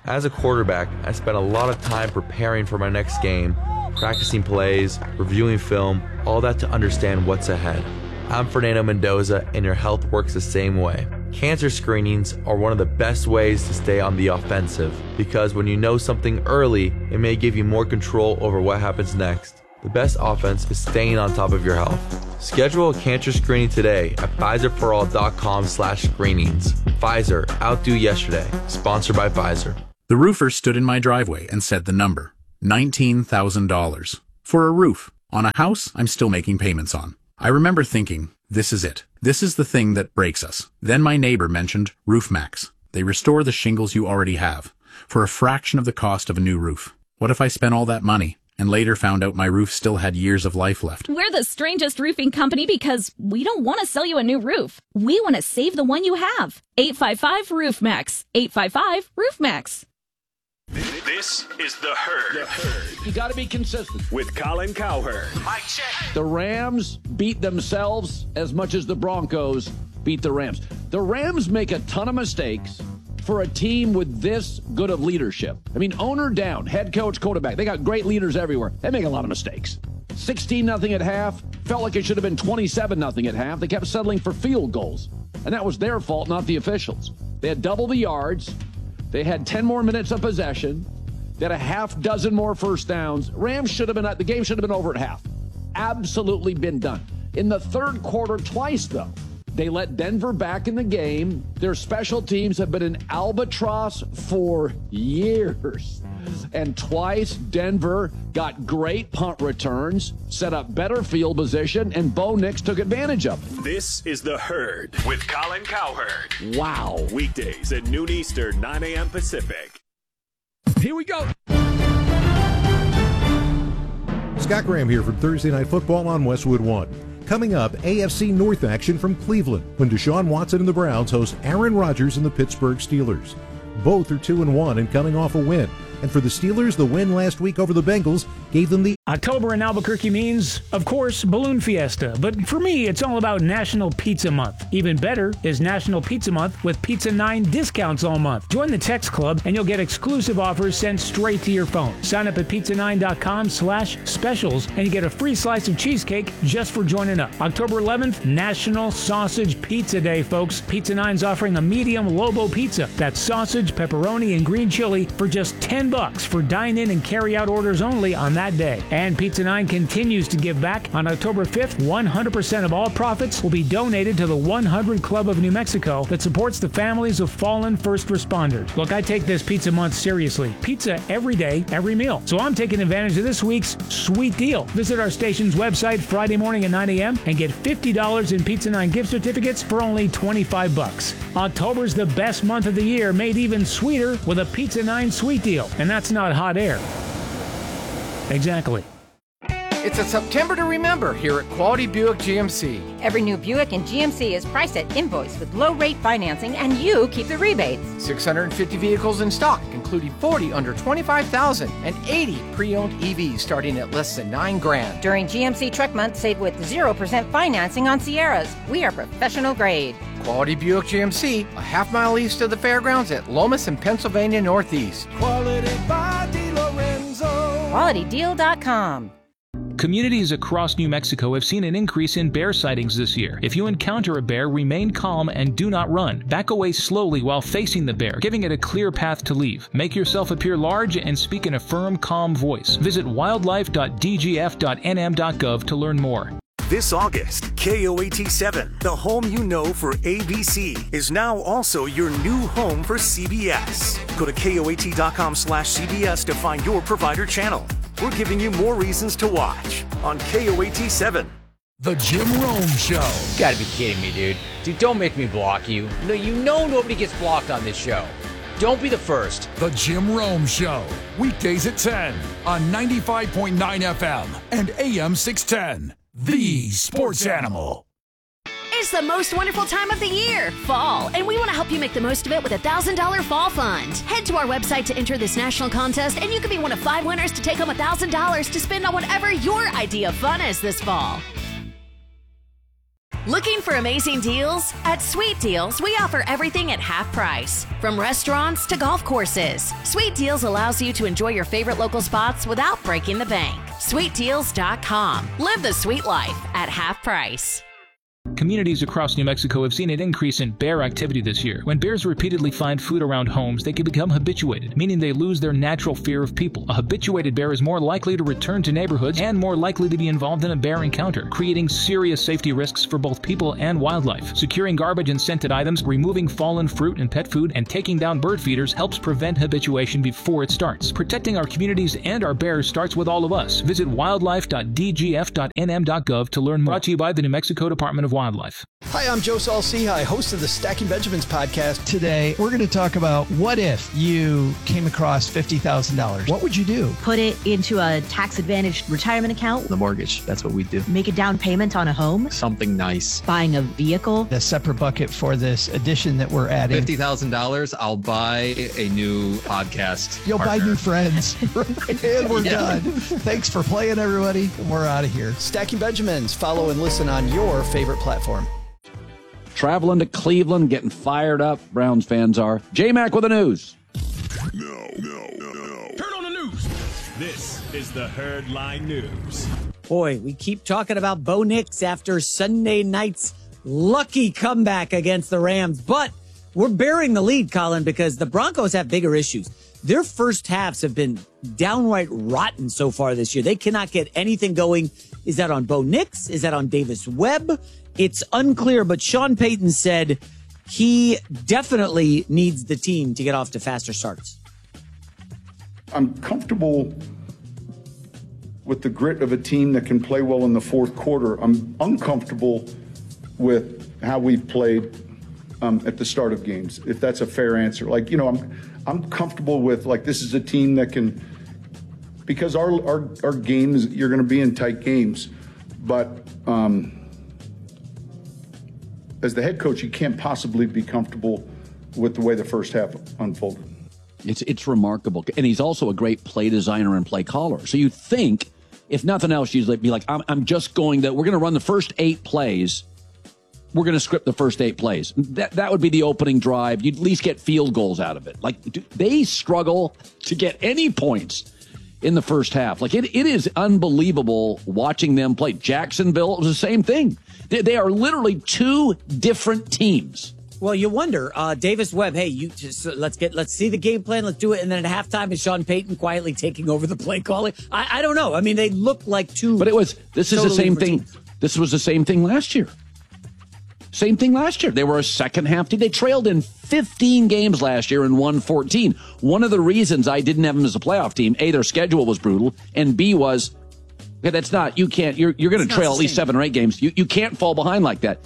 As a quarterback, I spent a lot of time preparing for my next game, practicing plays, reviewing film, all that to understand what's ahead. I'm Fernando Mendoza, and your health works the same way. Cancer screenings are one of the best ways to stay on the offensive, because when you know something early, it may give you more control over what happens next. The best offense is staying on top of your health. Schedule a cancer screening today at Pfizerforall.com/screenings. Pfizer, outdo yesterday. Sponsored by Pfizer. The roofer stood in my driveway and said the number, $19,000. For a roof on a house I'm still making payments on. I remember thinking, this is it. This is the thing that breaks us. Then my neighbor mentioned RoofMax. They restore the shingles you already have for a fraction of the cost of a new roof. What if I spent all that money and later found out my roof still had years of life left? We're the strangest roofing company because we don't want to sell you a new roof. We want to save the one you have. 855-ROOFMAX. 855-ROOFMAX. This is The Herd. You got to be consistent. With Colin Cowherd. Mike check. The Rams beat themselves as much as the Broncos beat the Rams. The Rams make a ton of mistakes for a team with this good of leadership. I mean, owner down, head coach, quarterback. They got great leaders everywhere. They make a lot of mistakes. 16-0 at half. Felt like it should have been 27-0 at half. They kept settling for field goals. And that was their fault, not the officials. They had double the yards. They had 10 more minutes of possession. They had a half dozen more first downs. Rams should have been, the game should have been over at half. Absolutely been done. In the third quarter, twice though, they let Denver back in the game. Their special teams have been an albatross for years. And twice, Denver got great punt returns, set up better field position, and Bo Nix took advantage of it. This is The Herd with Colin Cowherd. Wow. Weekdays at noon Eastern, 9 a.m. Pacific. Here we go. Scott Graham here from Thursday Night Football on Westwood One. Coming up, AFC North action from Cleveland when Deshaun Watson and the Browns host Aaron Rodgers and the Pittsburgh Steelers. Both are 2-1 and coming off a win. And for the Steelers, the win last week over the Bengals gave them the... October in Albuquerque means, of course, Balloon Fiesta. But for me, it's all about National Pizza Month. Even better is National Pizza Month with Pizza 9 discounts all month. Join the text club and you'll get exclusive offers sent straight to your phone. Sign up at pizza9.com/specials and you get a free slice of cheesecake just for joining up. October 11th, National Sausage Pizza Day, folks. Pizza 9's offering a medium Lobo pizza. That's sausage, pepperoni, and green chili for just $10 for dine-in and carry-out orders only on that day. And Pizza 9 continues to give back. On October 5th, 100% of all profits will be donated to the 100 Club of New Mexico that supports the families of fallen first responders. Look, I take this Pizza Month seriously. Pizza every day, every meal. So I'm taking advantage of this week's sweet deal. Visit our station's website Friday morning at 9 a.m. and get $50 in Pizza 9 gift certificates for only $25. October's the best month of the year, made even sweeter with a Pizza 9 sweet deal. And that's not hot air. Exactly. It's a September to remember here at Quality Buick GMC. Every new Buick in GMC is priced at invoice with low-rate financing, and you keep the rebates. 650 vehicles in stock, including 40 under $25,000 and 80 pre-owned EVs starting at less than $9,000. During GMC Truck Month, save with 0% financing on Sierras. We are professional grade. Quality Buick GMC, a half-mile east of the fairgrounds at Lomas and Pennsylvania Northeast. Quality by DeLorenzo. QualityDeal.com. Communities across New Mexico have seen an increase in bear sightings this year. If you encounter a bear, remain calm and do not run. Back away slowly while facing the bear, giving it a clear path to leave. Make yourself appear large and speak in a firm, calm voice. Visit wildlife.dgf.nm.gov to learn more. This August, KOAT7, the home you know for ABC, is now also your new home for CBS. Go to KOAT.com/CBS to find your provider channel. We're giving you more reasons to watch on KOAT7. The Jim Rome Show. You gotta be kidding me, dude. Dude, don't make me block you. No, you know nobody gets blocked on this show. Don't be the first. The Jim Rome Show. Weekdays at 10 on 95.9 FM and AM 610. The Sports Animal. It's the most wonderful time of the year, fall, and we want to help you make the most of it with a $1,000 fall fund. Head to our website to enter this national contest, and you could be one of 5 winners to take home $1,000 to spend on whatever your idea of fun is this fall. Looking for amazing deals? At Sweet Deals, we offer everything at half price. From restaurants to golf courses, Sweet Deals allows you to enjoy your favorite local spots without breaking the bank. SweetDeals.com. Live the sweet life at half price. Communities across New Mexico have seen an increase in bear activity this year. When bears repeatedly find food around homes, they can become habituated, meaning they lose their natural fear of people. A habituated bear is more likely to return to neighborhoods and more likely to be involved in a bear encounter, creating serious safety risks for both people and wildlife. Securing garbage and scented items, removing fallen fruit and pet food, and taking down bird feeders helps prevent habituation before it starts. Protecting our communities and our bears starts with all of us. Visit wildlife.dgf.nm.gov to learn more. Brought to you by the New Mexico Department of Wildlife. Hi, I'm Joe Saul-Sehy, host of the Stacking Benjamins podcast. Today, we're going to talk about what if you came across $50,000. What would you do? Put it into a tax-advantaged retirement account. The mortgage, that's what we do. Make a down payment on a home. Something nice. Buying a vehicle. A separate bucket for this addition that we're adding. $50,000, I'll buy a new podcast You'll partner. buy new friends. And we're done. Thanks for playing, everybody. We're out of here. Stacking Benjamins. Follow and listen on your favorite platform. Traveling to Cleveland, getting fired up, Browns fans are. J-Mac with the news. No. Turn on the news. This is the Herd Line News. Boy, we keep talking about Bo Nix after Sunday night's lucky comeback against the Rams, but we're bearing the lead, Colin, because the Broncos have bigger issues. Their first halves have been downright rotten so far this year. They cannot get anything going. Is that on Bo Nix? Is that on Davis Webb? It's unclear, but Sean Payton said he definitely needs the team to get off to faster starts. I'm comfortable with the grit of a team that can play well in the fourth quarter. I'm uncomfortable with how we've played at the start of games, if that's a fair answer. I'm comfortable with, this is a team that can, because our games, you're going to be in tight games, but as the head coach, you can't possibly be comfortable with the way the first half unfolded. It's remarkable. And he's also a great play designer and play caller. So you think, if nothing else, you'd be like, we're going to run the first 8 plays. We're going to script the first 8 plays. That would be the opening drive. You'd at least get field goals out of it. They struggle to get any points in the first half. It is unbelievable watching them play. Jacksonville, it was the same thing. They are literally 2 different teams. Well, you wonder, Davis Webb, hey, let's see the game plan, let's do it. And then at halftime, is Sean Payton quietly taking over the play calling? I don't know. I mean, they look like 2. But this is the same thing. Teams. This was the same thing last year. Same thing last year. They were a second half team. They trailed in 15 games last year and won 14. One of the reasons I didn't have them as a playoff team, A, their schedule was brutal, and B was, you're going to trail at least 7 or 8 games. You can't fall behind like that.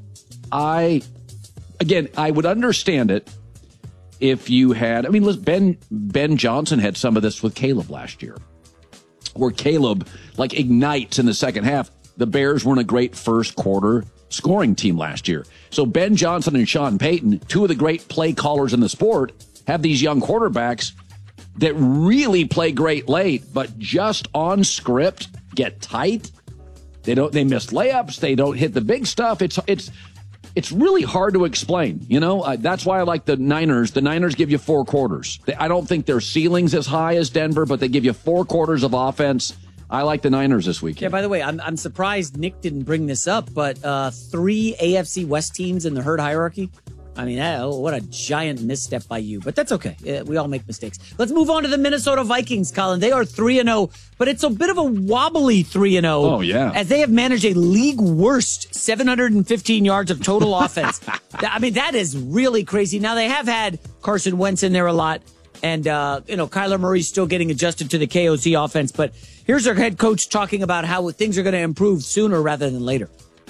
I would understand it if you had, listen, Ben Johnson had some of this with Caleb last year, where Caleb ignites in the second half. The Bears weren't a great first quarter scoring team last year. So Ben Johnson and Sean Payton, 2 of the great play callers in the sport, have these young quarterbacks that really play great late, but just on script get tight. They miss layups. They don't hit the big stuff. It's really hard to explain. That's why I like the Niners. The Niners give you 4 quarters. I don't think their ceiling's as high as Denver, but they give you 4 quarters of offense. I like the Niners this weekend. Yeah, by the way, I'm surprised Nick didn't bring this up, but 3 AFC West teams in the Herd hierarchy. What a giant misstep by you, but that's okay. We all make mistakes. Let's move on to the Minnesota Vikings, Colin. They are 3-0, but it's a bit of a wobbly 3-0. Oh, yeah. As they have managed a league worst 715 yards of total offense. That is really crazy. Now, they have had Carson Wentz in there a lot, and, Kyler Murray's still getting adjusted to the KOC offense, but here's our head coach talking about how things are going to improve sooner rather than later.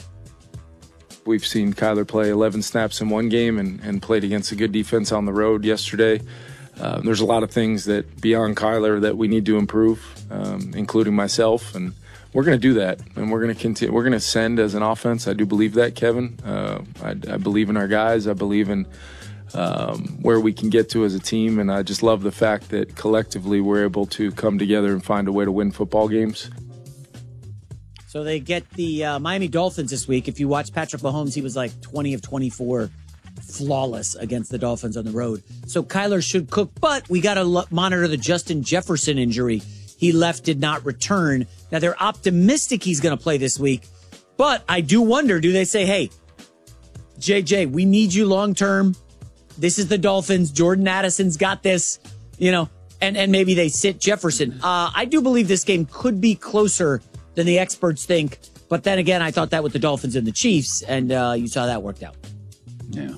We've seen Kyler play 11 snaps in one game and played against a good defense on the road yesterday. There's a lot of things that beyond Kyler that we need to improve, including myself, and we're going to do that. And we're going to continue. We're going to send as an offense. I do believe that, Kevin. I believe in our guys. I believe in where we can get to as a team, and I just love the fact that collectively we're able to come together and find a way to win football games. So they get the Miami Dolphins this week. If you watch Patrick Mahomes, he was like 20 of 24, flawless against the Dolphins on the road. So Kyler should cook, but we got to monitor the Justin Jefferson injury. He left, did not return. Now, they're optimistic he's going to play this week, but I do wonder, do they say, hey, JJ, we need you long-term. This is the Dolphins. Jordan Addison's got this, and maybe they sit Jefferson. I do believe this game could be closer than the experts think. But then again, I thought that with the Dolphins and the Chiefs, and you saw that worked out. Yeah.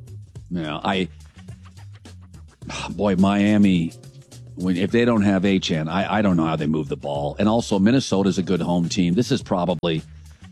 Miami, if they don't have HN, I don't know how they move the ball. And also, Minnesota's a good home team. This is probably...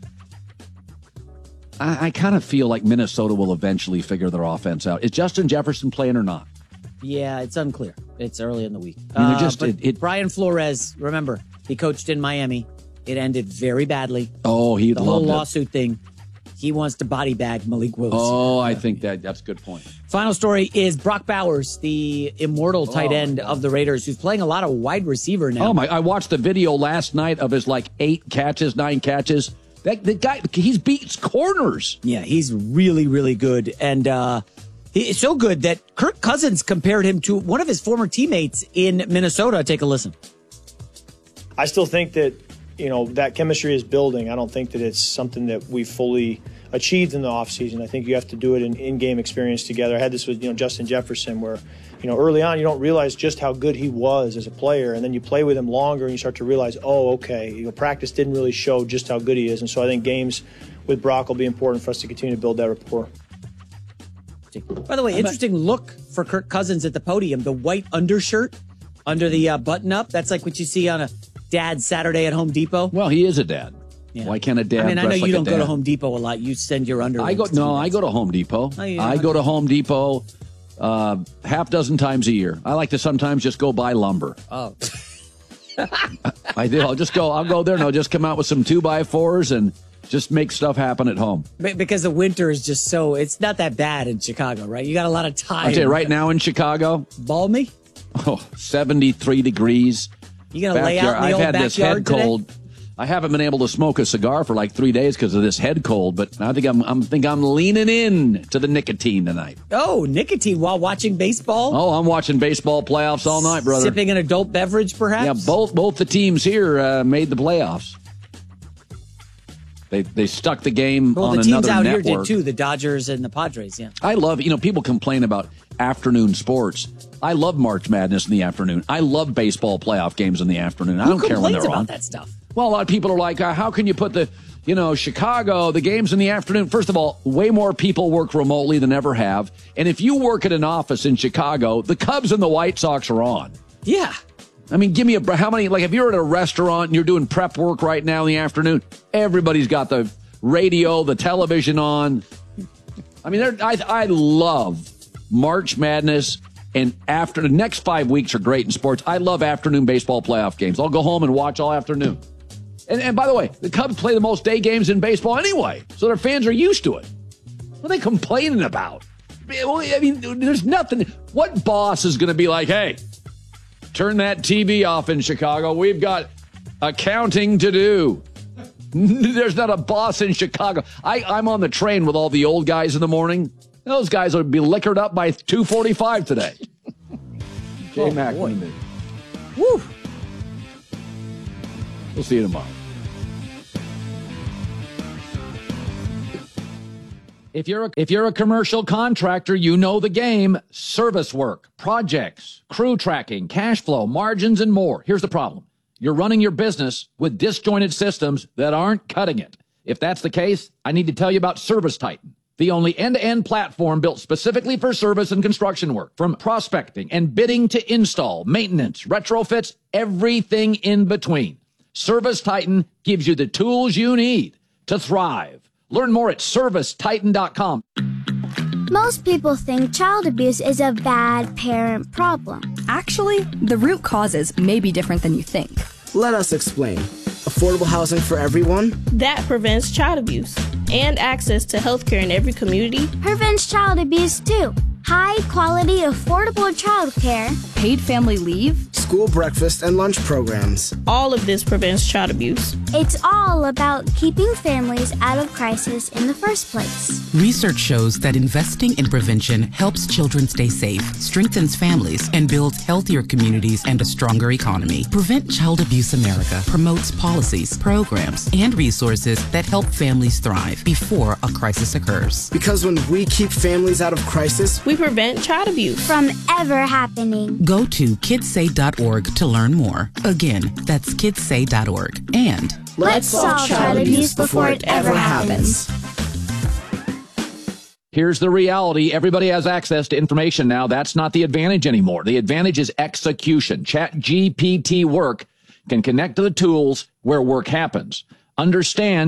I kind of feel like Minnesota will eventually figure their offense out. Is Justin Jefferson playing or not? Yeah, it's unclear. It's early in the week. Brian Flores, remember, he coached in Miami. It ended very badly. Oh, he loved it. The whole lawsuit thing. He wants to body bag Malik Willis. Oh, I think that's a good point. Final story is Brock Bowers, the immortal tight end of the Raiders, who's playing a lot of wide receiver now. I watched the video last night of his 9 catches. The guy, he beats corners. Yeah, he's really, really good. And he's so good that Kirk Cousins compared him to one of his former teammates in Minnesota. Take a listen. I still think that, that chemistry is building. I don't think that it's something that we fully achieved in the offseason. I think you have to do it in in-game experience together. I had this with, Justin Jefferson where, early on you don't realize just how good he was as a player, and then you play with him longer and you start to realize, practice didn't really show just how good he is. And so I think games with Brock will be important for us to continue to build that rapport. By the way, interesting look for Kirk Cousins at the podium. The white undershirt under the button-up. That's like what you see on a dad's Saturday at Home Depot. Well, he is a dad. Yeah. Why can't a dad dress like a dad? I know you don't go to Home Depot a lot. You send your underwear. I go to Home Depot. I go to Home Depot half dozen times a year. I like to sometimes just go buy lumber. Oh. I do. I'll go there and I'll just come out with some 2x4s and just make stuff happen at home. Because the winter is just it's not that bad in Chicago, right? You got a lot of time. I'll tell you right now in Chicago. Balmy? 73 degrees. You going to lay out in the old backyard this head today? cold. I haven't been able to smoke a cigar for like 3 days because of this head cold, but I think I'm leaning in to the nicotine tonight. Oh, nicotine while watching baseball? Oh, I'm watching baseball playoffs all night, brother. Sipping an adult beverage, perhaps? Yeah, both the teams here made the playoffs. They stuck the game on another network. The teams out here did too, the Dodgers and the Padres, yeah. I love, people complain about afternoon sports. I love March Madness in the afternoon. I love baseball playoff games in the afternoon. I don't care when they're on. Who complains about that stuff? Well, a lot of people are like, how can you put Chicago, the games in the afternoon? First of all, way more people work remotely than ever have. And if you work at an office in Chicago, the Cubs and the White Sox are on. Yeah. I mean, give me how many, if you're at a restaurant and you're doing prep work right now in the afternoon, everybody's got the radio, the television on. I mean, I love March Madness, and after the next 5 weeks are great in sports. I love afternoon baseball playoff games. I'll go home and watch all afternoon. And by the way, the Cubs play the most day games in baseball anyway, so their fans are used to it. What are they complaining about? I mean, there's nothing. What boss is going to be like, hey, turn that TV off in Chicago. We've got accounting to do. There's not a boss in Chicago. I'm on the train with all the old guys in the morning. Those guys would be liquored up by 2:45 today. J-Mac. Woo. We'll see you tomorrow. If you're a commercial contractor, you know the game. Service work, projects, crew tracking, cash flow, margins, and more. Here's the problem. You're running your business with disjointed systems that aren't cutting it. If that's the case, I need to tell you about Service Titan, the only end-to-end platform built specifically for service and construction work. From prospecting and bidding to install, maintenance, retrofits, everything in between. Service Titan gives you the tools you need to thrive. Learn more at ServiceTitan.com. Most people think child abuse is a bad parent problem. Actually, the root causes may be different than you think. Let us explain. Affordable housing for everyone? That prevents child abuse. And access to healthcare in every community. Prevents child abuse too. High quality, affordable child care. Paid family leave. school breakfast and lunch programs. All of this prevents child abuse. It's all about keeping families out of crisis in the first place. Research shows that investing in prevention helps children stay safe, strengthens families, and builds healthier communities and a stronger economy. Prevent Child Abuse America promotes policies, programs, and resources that help families thrive before a crisis occurs. Because when we keep families out of crisis, we prevent child abuse from ever happening. Go to kidssay.org to learn more. Again, that's kidssay.org. And let's solve child abuse before it ever happens. Here's the reality. Everybody has access to information now. That's not the advantage anymore. The advantage is execution. ChatGPT Work can connect to the tools where work happens. Understand